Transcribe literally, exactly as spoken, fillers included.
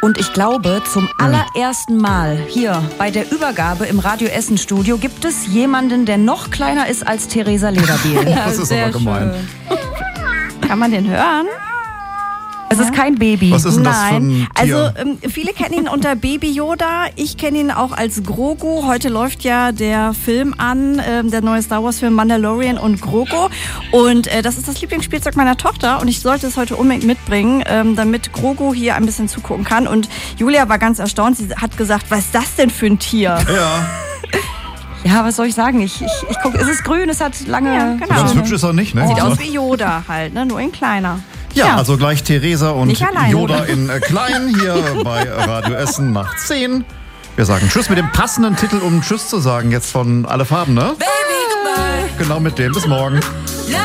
Und ich glaube, zum allerersten Mal hier bei der Übergabe im Radio Essen Studio gibt es jemanden, der noch kleiner ist als Theresa Lederbiel. Ja, das ist aber gemein. Schön. Kann man den hören? Es ist kein Baby. Was ist denn das für Nein, ein Tier? also ähm, viele kennen ihn unter Baby Yoda. Ich kenne ihn auch als Grogu. Heute läuft ja der Film an, ähm, der neue Star Wars Film Mandalorian und Grogu. Und äh, das ist das Lieblingsspielzeug meiner Tochter. Und ich sollte es heute unbedingt mitbringen, ähm, damit Grogu hier ein bisschen zugucken kann. Und Julia war ganz erstaunt. Sie hat gesagt, was ist das denn für ein Tier? Ja, Ja, was soll ich sagen? Ich, ich, ich gucke, es ist grün, es hat lange... Ja, genau. ganz hübsch ist er nicht, ne? Sieht Also- aus wie Yoda halt, ne? Nur in kleiner. Ja, Ja. also gleich Theresa und Nicht alleine. Yoda in äh, klein hier bei Radio Essen nach zehn. Wir sagen Tschüss mit dem passenden Titel, um Tschüss zu sagen, jetzt von Alle Farben, ne? Baby, goodbye. Genau mit dem. Bis morgen.